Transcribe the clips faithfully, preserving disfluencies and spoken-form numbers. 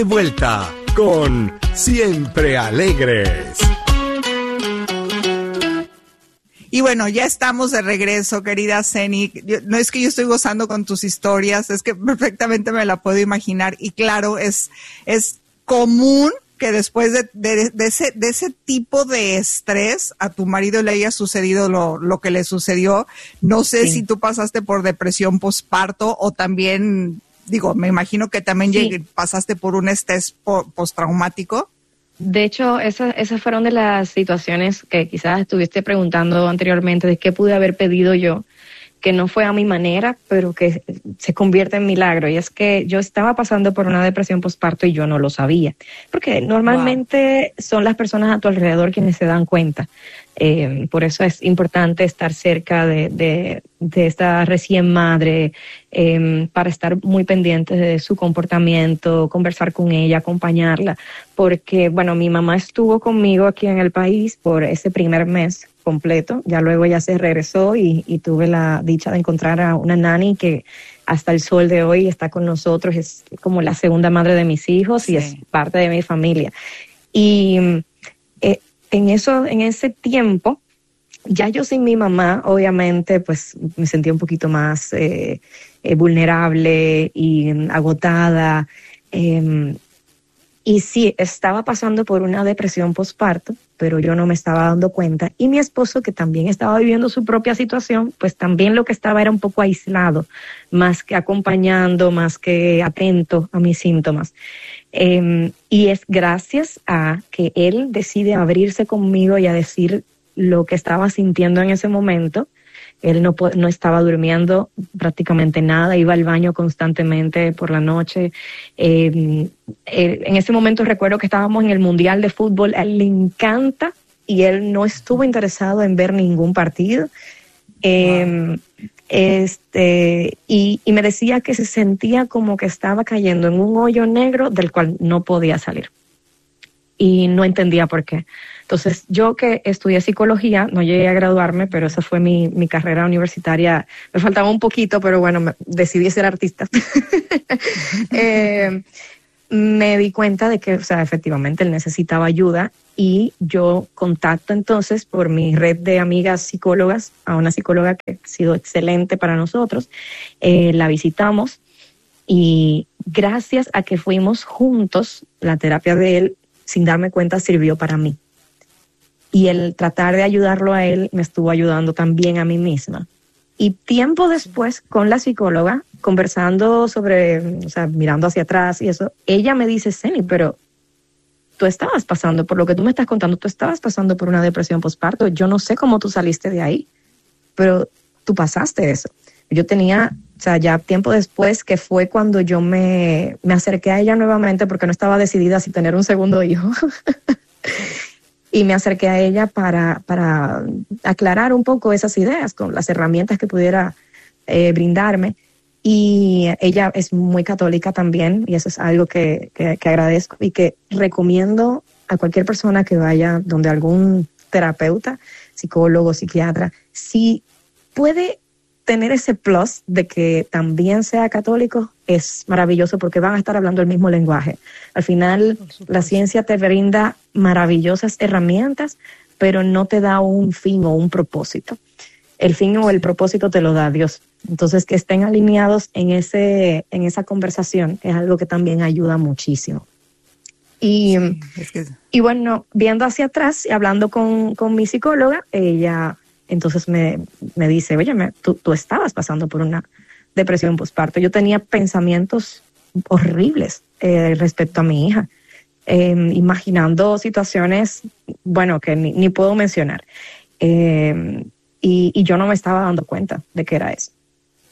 De vuelta con Siempre Alegres. Y bueno, ya estamos de regreso, querida Zeni. Yo, no es que yo estoy gozando con tus historias, es que perfectamente me la puedo imaginar. Y claro, es, es común que después de, de, de, ese, de ese tipo de estrés a tu marido le haya sucedido lo, lo que le sucedió. No sé sí. si tú pasaste por depresión postparto o también, digo, me imagino que también sí. llegué, pasaste por un estrés po, postraumático. De hecho, esas, esas fueron de las situaciones que quizás estuviste preguntando anteriormente de qué pude haber pedido yo, que no fue a mi manera, pero que se convierte en milagro. Y es que yo estaba pasando por una depresión postparto y yo no lo sabía. Porque normalmente wow. son las personas a tu alrededor quienes se dan cuenta. Eh, por eso es importante estar cerca de, de, de esta recién madre, eh, para estar muy pendientes de su comportamiento, conversar con ella, acompañarla. Porque, bueno, mi mamá estuvo conmigo aquí en el país por ese primer mes completo, ya luego ella se regresó y, y tuve la dicha de encontrar a una nani que hasta el sol de hoy está con nosotros, es como la segunda madre de mis hijos sí. y es parte de mi familia. Y eh, en eso, en ese tiempo, ya yo sin mi mamá, obviamente, pues me sentía un poquito más eh, eh, vulnerable y agotada. Eh, Y sí, estaba pasando por una depresión postparto, pero yo no me estaba dando cuenta. Y mi esposo, que también estaba viviendo su propia situación, pues también lo que estaba era un poco aislado, más que acompañando, más que atento a mis síntomas. Eh, y es gracias a que él decide abrirse conmigo y a decir lo que estaba sintiendo en ese momento. Él no, no estaba durmiendo prácticamente nada, iba al baño constantemente por la noche. Eh, eh, en ese momento recuerdo que estábamos en el Mundial de Fútbol, a él le encanta y él no estuvo interesado en ver ningún partido. Eh, wow. este, y, y me decía que se sentía como que estaba cayendo en un hoyo negro del cual no podía salir. Y no entendía por qué. Entonces, yo que estudié psicología, no llegué a graduarme, pero esa fue mi, mi carrera universitaria. Me faltaba un poquito, pero bueno, me, decidí ser artista. eh, me di cuenta de que, o sea, efectivamente él necesitaba ayuda y yo contacto entonces por mi red de amigas psicólogas a una psicóloga que ha sido excelente para nosotros. Eh, la visitamos y gracias a que fuimos juntos, la terapia de él, sin darme cuenta, sirvió para mí. Y el tratar de ayudarlo a él me estuvo ayudando también a mí misma. Y tiempo después, con la psicóloga, conversando sobre, o sea, mirando hacia atrás y eso, ella me dice, Zeni, pero tú estabas pasando, por lo que tú me estás contando, tú estabas pasando por una depresión postparto. Yo no sé cómo tú saliste de ahí, pero tú pasaste eso. Yo tenía, o sea, ya tiempo después, que fue cuando yo me, me acerqué a ella nuevamente, porque no estaba decidida si tener un segundo hijo. Y me acerqué a ella para, para aclarar un poco esas ideas con las herramientas que pudiera eh, brindarme. Y ella es muy católica también, y eso es algo que, que, que agradezco y que recomiendo a cualquier persona que vaya donde algún terapeuta, psicólogo, psiquiatra, si puede tener ese plus de que también sea católico, es maravilloso porque van a estar hablando el mismo lenguaje. Al final, la ciencia te brinda maravillosas herramientas, pero no te da un fin o un propósito. El fin o el propósito te lo da Dios. Entonces, que estén alineados en ese, en esa conversación es algo que también ayuda muchísimo. Y, sí, es que... y bueno, viendo hacia atrás y hablando con, con mi psicóloga, ella entonces me, me dice, oye, me, tú, tú estabas pasando por una depresión postparto. Yo tenía pensamientos horribles eh, respecto a mi hija, eh, imaginando situaciones, bueno, que ni, ni puedo mencionar. Eh, y, y yo no me estaba dando cuenta de que era eso.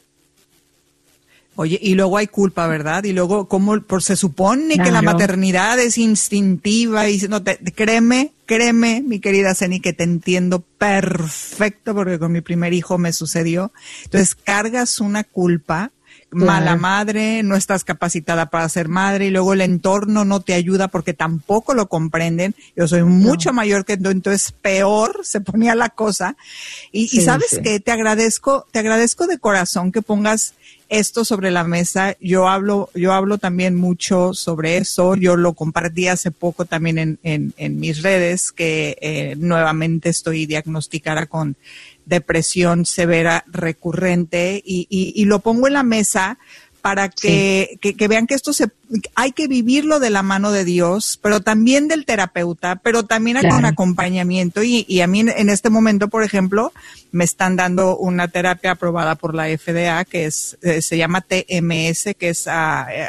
Oye, y luego hay culpa, ¿verdad? Y luego, ¿cómo? Por, se supone claro. que la maternidad es instintiva y no te, créeme, créeme, mi querida Zeni, que te entiendo perfecto porque con mi primer hijo me sucedió. Entonces, cargas una culpa, claro. mala madre, no estás capacitada para ser madre y luego el entorno no te ayuda porque tampoco lo comprenden. Yo soy mucho no. mayor que tú, entonces peor se ponía la cosa. Y, sí, y ¿sabes sí. qué? Te agradezco, te agradezco de corazón que pongas esto sobre la mesa. Yo hablo, yo hablo también mucho sobre eso. Yo lo compartí hace poco también en, en, en mis redes, que eh, nuevamente estoy diagnosticada con depresión severa recurrente y, y, y lo pongo en la mesa para que, sí. que, que vean que esto se, hay que vivirlo de la mano de Dios, pero también del terapeuta, pero también claro. con acompañamiento. Y, y a mí en este momento, por ejemplo, me están dando una terapia aprobada por la F D A, que es, eh, se llama T M S, que es uh, eh,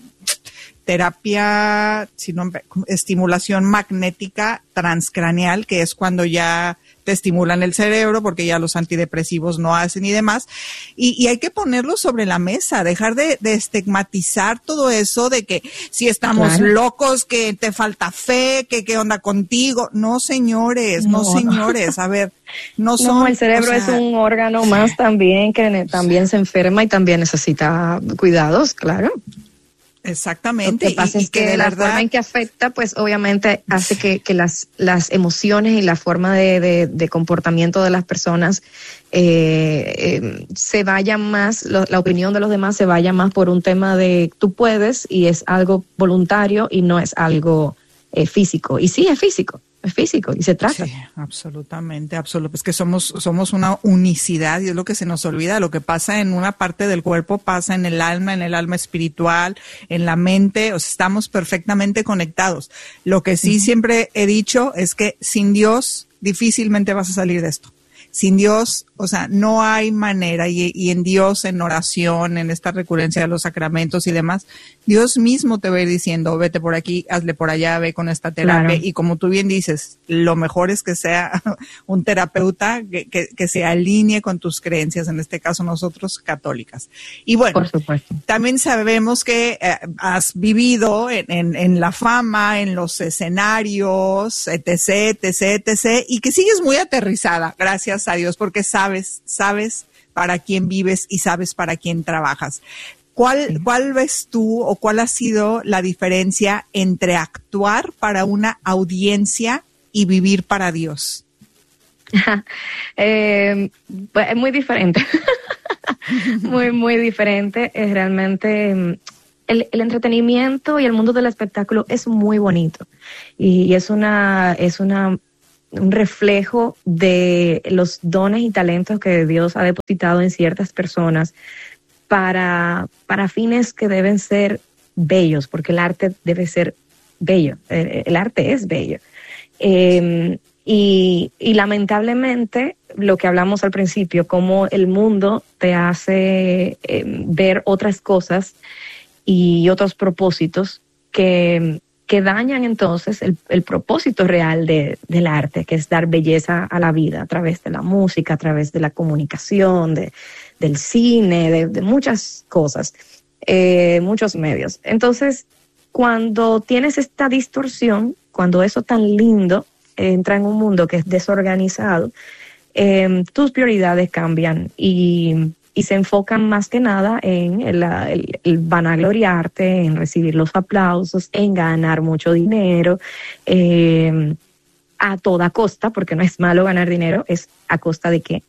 terapia, si no, estimulación magnética transcraneal, que es cuando ya te estimulan el cerebro porque ya los antidepresivos no hacen y demás. Y, y hay que ponerlo sobre la mesa, dejar de, de estigmatizar todo eso de que si estamos claro. locos, que te falta fe, que qué onda contigo. No, señores, no, no señores. A ver, no son... No, el cerebro o sea, es un órgano más también que también se enferma y también necesita cuidados, claro. Exactamente. Lo que pasa y, es y que, que de la verdad... forma en que afecta, pues obviamente hace que, que las, las emociones y la forma de, de, de comportamiento de las personas eh, eh, se vaya más, lo, la opinión de los demás se vaya más por un tema de tú puedes y es algo voluntario y no es algo eh, físico. Y sí, es físico. Es físico y se trata. Sí, absolutamente, absolutamente. Es que somos, somos una unicidad y es lo que se nos olvida. Lo que pasa en una parte del cuerpo pasa en el alma, en el alma espiritual, en la mente. O sea, estamos perfectamente conectados. Lo que sí uh-huh. siempre he dicho es que sin Dios difícilmente vas a salir de esto. Sin Dios, o sea, no hay manera, y, y en Dios, en oración, en esta recurrencia de los sacramentos y demás, Dios mismo te va a ir diciendo, vete por aquí, hazle por allá, ve con esta terapia, claro. y como tú bien dices, lo mejor es que sea un terapeuta que, que, que se alinee con tus creencias, en este caso nosotros católicas. Y bueno, por supuesto. También sabemos que eh, has vivido en, en, en la fama, en los escenarios, etc, etc, etc, y que sigues muy aterrizada, gracias a Dios, porque sabes, sabes para quién vives y sabes para quién trabajas. ¿Cuál, sí. ¿Cuál ves tú o cuál ha sido la diferencia entre actuar para una audiencia y vivir para Dios? eh, pues es muy diferente. muy, muy diferente. Es realmente el, el entretenimiento y el mundo del espectáculo es muy bonito. Y, y es una, es una un reflejo de los dones y talentos que Dios ha depositado en ciertas personas para, para fines que deben ser bellos, porque el arte debe ser bello, el, el arte es bello. Eh, y, y lamentablemente, lo que hablamos al principio, cómo el mundo te hace eh, ver otras cosas y otros propósitos que... que dañan entonces el, el propósito real de, del arte, que es dar belleza a la vida a través de la música, a través de la comunicación, de, del cine, de, de muchas cosas, eh, muchos medios. Entonces, cuando tienes esta distorsión, cuando eso tan lindo entra en un mundo que es desorganizado, eh, tus prioridades cambian y... y se enfocan más que nada en el, el, el vanagloriarte, en recibir los aplausos, en ganar mucho dinero, eh, a toda costa, porque no es malo ganar dinero, es a costa de qué,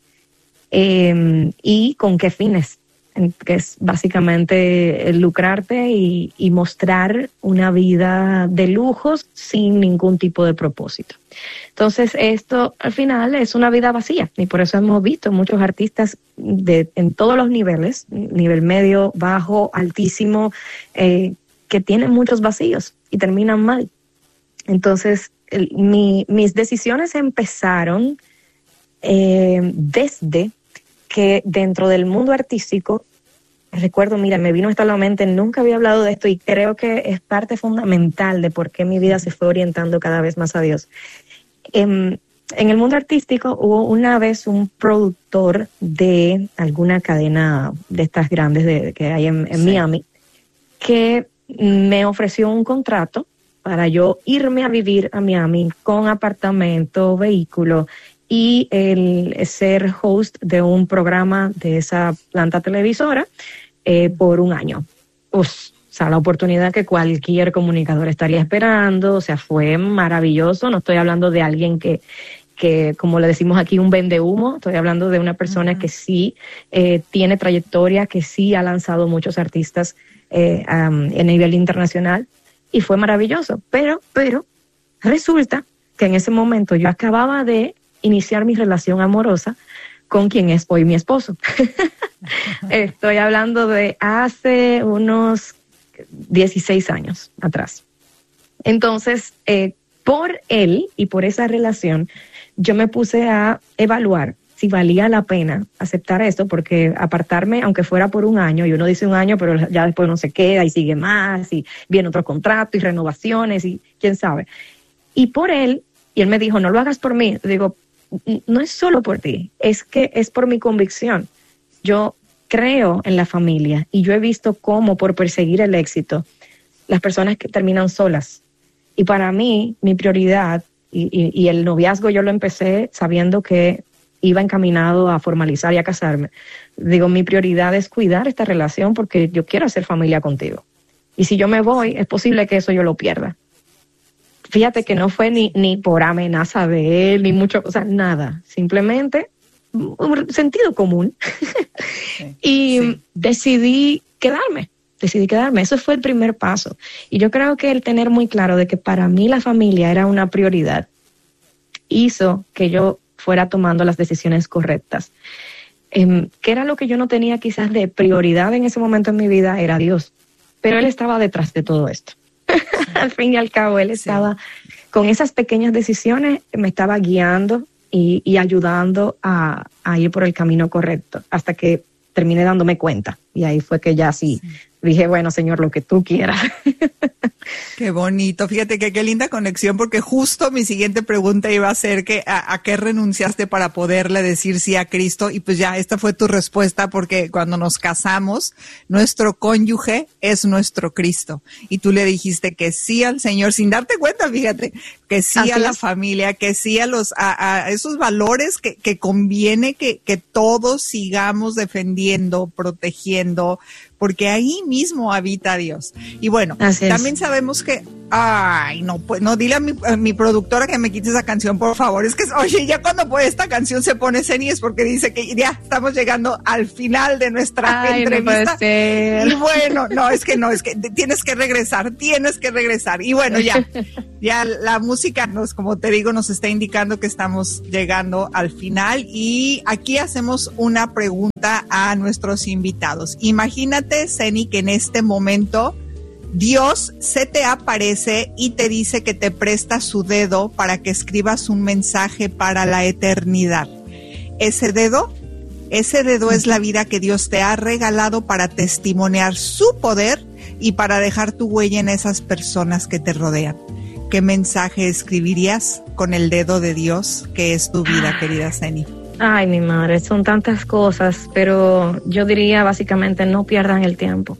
eh, y con qué fines, que es básicamente lucrarte y, y mostrar una vida de lujos sin ningún tipo de propósito. Entonces esto al final es una vida vacía y por eso hemos visto muchos artistas de, en todos los niveles, nivel medio, bajo, altísimo, eh, que tienen muchos vacíos y terminan mal. Entonces el, mi, mis decisiones empezaron eh, desde que dentro del mundo artístico, recuerdo, mira, me vino esto a la mente, nunca había hablado de esto y creo que es parte fundamental de por qué mi vida se fue orientando cada vez más a Dios. En, en el mundo artístico hubo una vez un productor de alguna cadena de estas grandes de, que hay en, en sí. Miami, que me ofreció un contrato para yo irme a vivir a Miami con apartamento, vehículo y el ser host de un programa de esa planta televisora eh, por un año. Uf. O sea, la oportunidad que cualquier comunicador estaría esperando, o sea, fue maravilloso. No estoy hablando de alguien que, que, como le decimos aquí, un vendehumo. Estoy hablando de una persona uh-huh. que sí eh, tiene trayectoria, que sí ha lanzado muchos artistas eh, um, en nivel internacional, y fue maravilloso. Pero, pero resulta que en ese momento yo acababa de iniciar mi relación amorosa con quien es hoy mi esposo. Estoy hablando de hace unos dieciséis años atrás. Entonces, eh, por él y por esa relación, yo me puse a evaluar si valía la pena aceptar esto, porque apartarme, aunque fuera por un año, y uno dice un año, pero ya después no se queda y sigue más, y viene otro contrato y renovaciones, y quién sabe. Y por él, y él me dijo, no lo hagas por mí. Digo, no es solo por ti, es que es por mi convicción. Yo creo en la familia, y yo he visto cómo por perseguir el éxito, las personas que terminan solas. Y para mí, mi prioridad, y, y, y el noviazgo yo lo empecé sabiendo que iba encaminado a formalizar y a casarme. Digo, mi prioridad es cuidar esta relación porque yo quiero hacer familia contigo. Y si yo me voy, es posible que eso yo lo pierda. Fíjate que no fue ni, ni por amenaza de él, ni mucho, o sea, nada. Simplemente un sentido común. Sí, y sí. decidí quedarme. Decidí quedarme. Eso fue el primer paso. Y yo creo que el tener muy claro de que para mí la familia era una prioridad hizo que yo fuera tomando las decisiones correctas. Eh, ¿Qué era lo que yo no tenía quizás de prioridad en ese momento en mi vida? Era Dios. Pero Él estaba detrás de todo esto. Sí. Al fin y al cabo, Él estaba sí. con esas pequeñas decisiones, me estaba guiando y, y ayudando a, a ir por el camino correcto hasta que terminé dándome cuenta. Y ahí fue que ya sí, sí. dije, bueno, Señor, lo que tú quieras. Qué bonito. Fíjate que qué linda conexión, porque justo mi siguiente pregunta iba a ser que a, a qué renunciaste para poderle decir sí a Cristo, y pues ya esta fue tu respuesta, porque cuando nos casamos, nuestro cónyuge es nuestro Cristo, y tú le dijiste que sí al Señor sin darte cuenta, fíjate, que sí Así a la es. familia, que sí a los a, a esos valores que, que conviene que, que todos sigamos defendiendo, protegiendo, porque ahí mismo habita Dios. Y bueno, Así también es. sabemos que, ay, no, pues no, dile a mi, a mi productora que me quite esa canción, por favor. Es que, oye, ya cuando pues, esta canción se pone Ceni es porque dice que ya estamos llegando al final de nuestra ay, entrevista. No puede ser. Y bueno, no, es que no, es que tienes que regresar, tienes que regresar. Y bueno, ya, ya la música nos, como te digo, nos está indicando que estamos llegando al final, y aquí hacemos una pregunta a nuestros invitados. Imagínate, Ceni, que en este momento Dios se te aparece y te dice que te presta su dedo para que escribas un mensaje para la eternidad. Ese dedo, ese dedo es la vida que Dios te ha regalado para testimoniar su poder y para dejar tu huella en esas personas que te rodean. ¿Qué mensaje escribirías con el dedo de Dios que es tu vida, querida Ceni? Ay, mi madre, son tantas cosas, pero yo diría básicamente no pierdan el tiempo.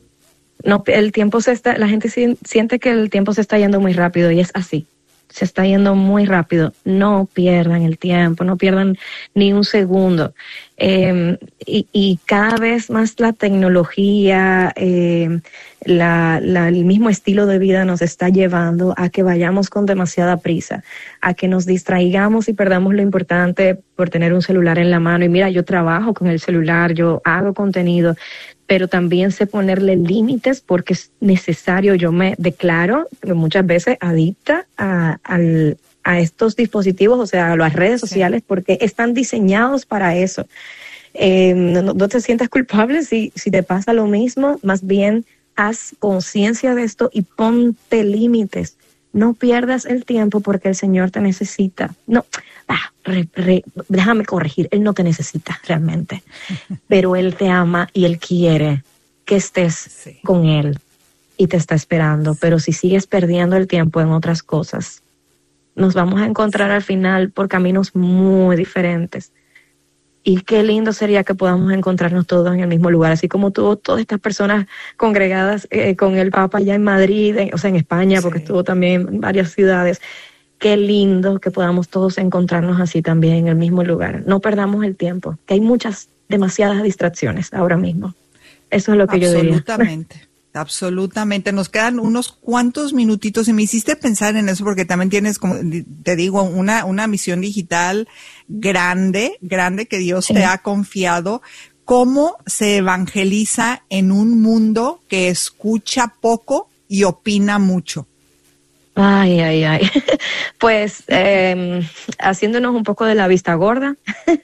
No, el tiempo se está, la gente siente que el tiempo se está yendo muy rápido, y es así. Se está yendo muy rápido. No pierdan el tiempo, no pierdan ni un segundo. Eh, y, y cada vez más la tecnología, eh, la, la, el mismo estilo de vida nos está llevando a que vayamos con demasiada prisa, a que nos distraigamos y perdamos lo importante por tener un celular en la mano. Y mira, yo trabajo con el celular, yo hago contenido, pero también sé ponerle límites porque es necesario. Yo me declaro muchas veces adicta a, a, a estos dispositivos, o sea, a las redes sociales, sí. porque están diseñados para eso. Eh, no, no te sientas culpable si, si te pasa lo mismo, más bien haz conciencia de esto y ponte límites. No pierdas el tiempo porque el Señor te necesita. No, ah, re, re, déjame corregir, Él no te necesita realmente, pero Él te ama y Él quiere que estés sí. con Él y te está esperando. Pero si sigues perdiendo el tiempo en otras cosas, nos vamos a encontrar al final por caminos muy diferentes. Y qué lindo sería que podamos encontrarnos todos en el mismo lugar, así como tuvo todas estas personas congregadas eh, con el Papa allá en Madrid, en, o sea, en España, sí. porque estuvo también en varias ciudades. Qué lindo que podamos todos encontrarnos así también en el mismo lugar. No perdamos el tiempo, que hay muchas, demasiadas distracciones ahora mismo. Eso es lo que yo diría. Absolutamente. Absolutamente. Nos quedan unos cuantos minutitos y me hiciste pensar en eso porque también tienes, como te digo, una, una misión digital grande, grande que Dios sí. te ha confiado. ¿Cómo se evangeliza en un mundo que escucha poco y opina mucho? Ay, ay, ay. Pues eh, haciéndonos un poco de la vista gorda,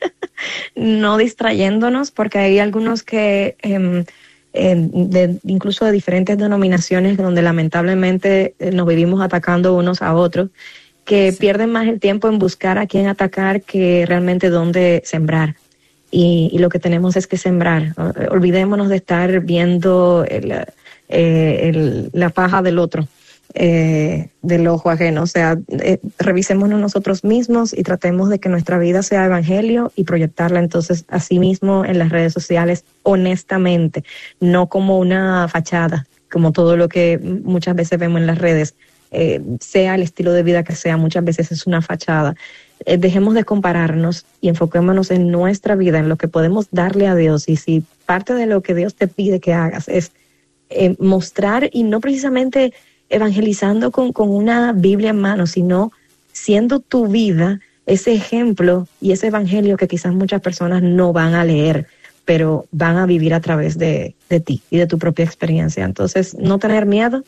no distrayéndonos, porque hay algunos que... Eh, Eh, de, incluso de diferentes denominaciones donde lamentablemente eh, nos vivimos atacando unos a otros, que sí. pierden más el tiempo en buscar a quién atacar que realmente dónde sembrar. Y, y lo que tenemos es que sembrar. Olvidémonos de estar viendo el, eh, el, la paja del otro, eh, del ojo ajeno. O sea, eh, revisémonos nosotros mismos y tratemos de que nuestra vida sea evangelio y proyectarla entonces a sí mismo en las redes sociales honestamente, no como una fachada, como todo lo que muchas veces vemos en las redes, eh, sea el estilo de vida que sea, muchas veces es una fachada. Eh, dejemos de compararnos y enfoquémonos en nuestra vida, en lo que podemos darle a Dios. Y si parte de lo que Dios te pide que hagas es eh, mostrar, y no precisamente evangelizando con, con una Biblia en mano, sino siendo tu vida ese ejemplo y ese evangelio que quizás muchas personas no van a leer, pero van a vivir a través de, de ti y de tu propia experiencia. Entonces, no tener miedo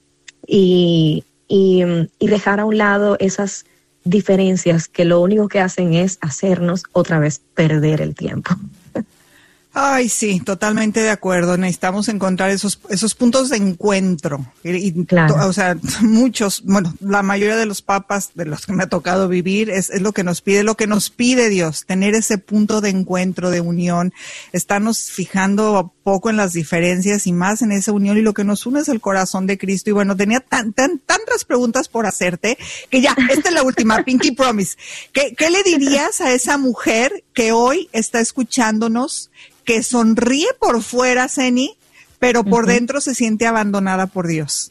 y, y, y dejar a un lado esas diferencias que lo único que hacen es hacernos otra vez perder el tiempo. Ay, sí, totalmente de acuerdo. Necesitamos encontrar esos esos puntos de encuentro. Y, claro. to, o sea, muchos, bueno, la mayoría de los papas de los que me ha tocado vivir es, es lo que nos pide, lo que nos pide Dios, tener ese punto de encuentro, de unión, estarnos fijando poco en las diferencias y más en esa unión, y lo que nos une es el corazón de Cristo. Y bueno, tenía tan, tan, tantas preguntas por hacerte que ya, esta es la última, Pinky Promise. ¿Qué, qué le dirías a esa mujer que hoy está escuchándonos, que sonríe por fuera, Zeni, pero por uh-huh. dentro se siente abandonada por Dios?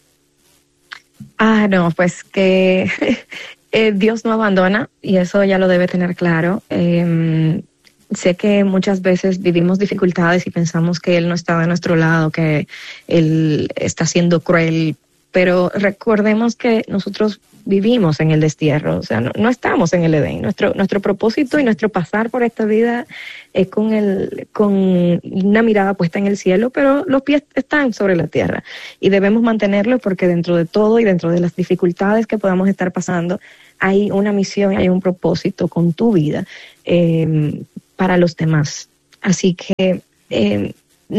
Ah, no, pues que eh, Dios no abandona, y eso ya lo debe tener claro. Eh, sé que muchas veces vivimos dificultades y pensamos que Él no está de nuestro lado, que Él está siendo cruel, pero recordemos que nosotros vivimos en el destierro, o sea, no, no estamos en el Edén. Nuestro nuestro propósito y nuestro pasar por esta vida es con el con una mirada puesta en el cielo, pero los pies están sobre la tierra y debemos mantenerlo, porque dentro de todo y dentro de las dificultades que podamos estar pasando hay una misión y hay un propósito con tu vida eh, para los demás. Así que eh,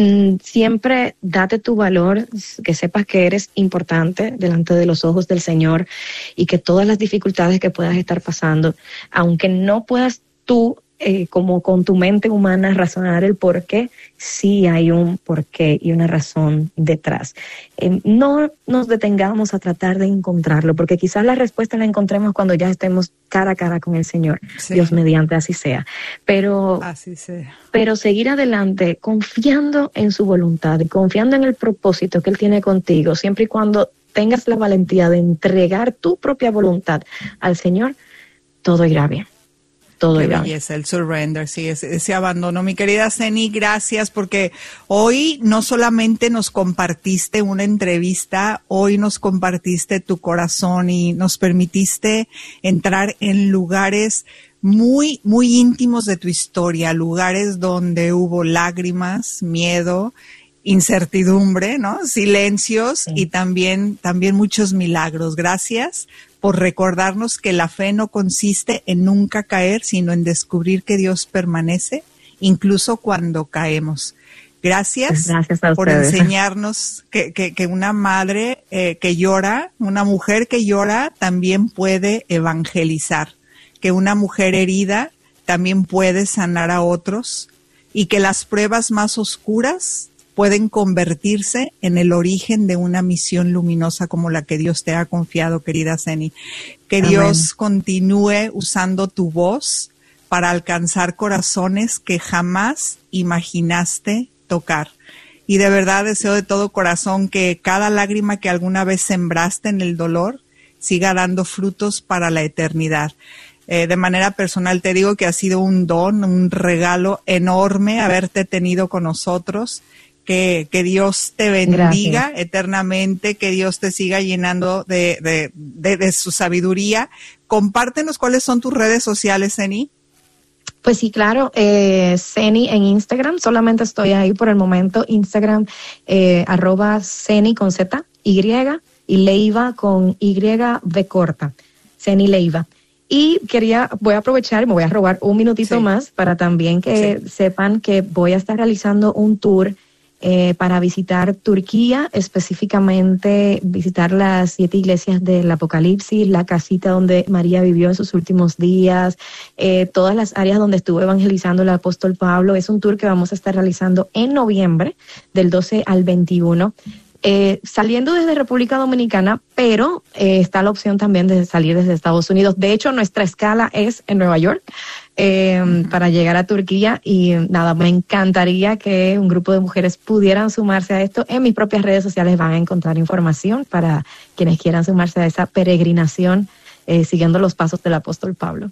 siempre date tu valor, que sepas que eres importante delante de los ojos del Señor, y que todas las dificultades que puedas estar pasando, aunque no puedas tú eh, como con tu mente humana razonar el por qué, sí hay un porqué y una razón detrás. Eh, no nos detengamos a tratar de encontrarlo, porque quizás la respuesta la encontremos cuando ya estemos cara a cara con el Señor. Sí. Dios mediante, así sea. Pero, así sea. Pero seguir adelante confiando en su voluntad y confiando en el propósito que Él tiene contigo, siempre y cuando tengas la valentía de entregar tu propia voluntad al Señor, todo irá bien. Todo Qué belleza, el surrender, sí, ese, ese abandono. Mi querida Zeni, gracias, porque hoy no solamente nos compartiste una entrevista, hoy nos compartiste tu corazón y nos permitiste entrar en lugares muy, muy íntimos de tu historia, lugares donde hubo lágrimas, miedo, incertidumbre, ¿no? Silencios, sí. y también, también muchos milagros. Gracias por recordarnos que la fe no consiste en nunca caer, sino en descubrir que Dios permanece, incluso cuando caemos. Gracias, Gracias a por ustedes. enseñarnos que, que, que una madre eh, que llora, una mujer que llora, también puede evangelizar, que una mujer herida también puede sanar a otros, y que las pruebas más oscuras pueden convertirse en el origen de una misión luminosa como la que Dios te ha confiado, querida Zeni. Que Amén. Dios continúe usando tu voz para alcanzar corazones que jamás imaginaste tocar. Y de verdad deseo de todo corazón que cada lágrima que alguna vez sembraste en el dolor siga dando frutos para la eternidad. Eh, de manera personal te digo que ha sido un don, un regalo enorme haberte tenido con nosotros. Que, que Dios te bendiga Gracias. eternamente, que Dios te siga llenando de, de, de, de su sabiduría. Compártenos cuáles son tus redes sociales, Zeni. Pues sí, claro, eh, Zeni en Instagram, solamente estoy ahí por el momento, Instagram, eh, arroba Zeni con Z, Y, y Leiva con Y V corta, Zeni Leiva. Y quería, voy a aprovechar y me voy a robar un minutito Sí. más para también que Sí. sepan que voy a estar realizando un tour eh, para visitar Turquía, específicamente visitar las siete iglesias del Apocalipsis, la casita donde María vivió en sus últimos días, eh, todas las áreas donde estuvo evangelizando el apóstol Pablo. Es un tour que vamos a estar realizando en noviembre, del doce al veintiuno. Eh, saliendo desde República Dominicana, pero eh, está la opción también de salir desde Estados Unidos. De hecho, nuestra escala es en Nueva York eh, uh-huh. para llegar a Turquía y nada, me encantaría que un grupo de mujeres pudieran sumarse a esto. En mis propias redes sociales van a encontrar información para quienes quieran sumarse a esa peregrinación eh, siguiendo los pasos del apóstol Pablo.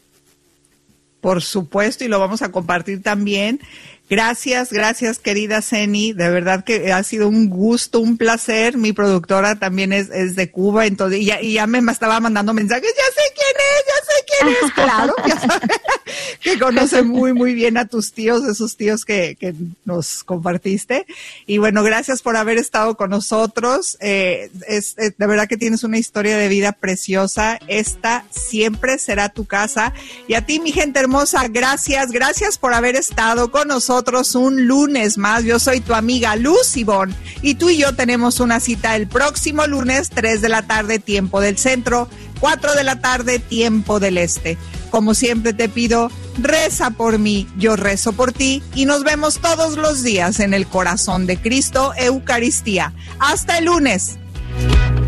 Por supuesto, y lo vamos a compartir también. Gracias, gracias, querida Zeni. De verdad que ha sido un gusto, un placer. Mi productora también es, es de Cuba, entonces, y ya, y ya me estaba mandando mensajes. Ya sé quién es, ya sé quién es. Claro, ya sabes, que conoce muy, muy bien a tus tíos, esos tíos que, que nos compartiste. Y bueno, gracias por haber estado con nosotros. Eh, es, es, de verdad que tienes una historia de vida preciosa. Esta siempre será tu casa. Y a ti, mi gente hermosa, gracias, gracias por haber estado con nosotros un lunes más. Yo soy tu amiga Luz Ivonne y tú y yo tenemos una cita el próximo lunes, tres de la tarde, tiempo del centro, cuatro de la tarde, tiempo del este. Como siempre te pido, reza por mí, yo rezo por ti y nos vemos todos los días en el corazón de Cristo, Eucaristía. Hasta el lunes.